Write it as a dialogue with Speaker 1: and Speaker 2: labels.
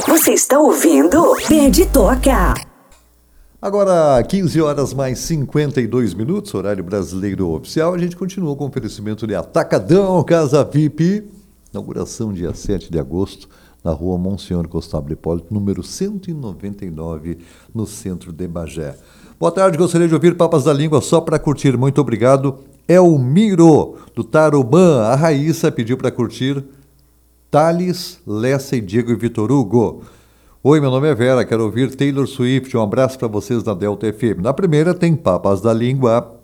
Speaker 1: Você está ouvindo? Pede Toca.
Speaker 2: Agora, 15 horas mais 52 minutos, horário brasileiro oficial. A gente continua com o oferecimento de Atacadão Casa VIP. Inauguração dia 7 de agosto, na rua Monsenhor Costábulo Hipólito, número 199, no centro de Bagé. Boa tarde, gostaria de ouvir Papas da Língua só para curtir. Muito obrigado. Elmiro, do Tarumã. A Raíssa pediu para curtir Thales, Lessa e Diego e Vitor Hugo. Oi, meu nome é Vera, quero ouvir Taylor Swift. Um abraço para vocês da Delta FM. Na primeira tem Papas da Língua.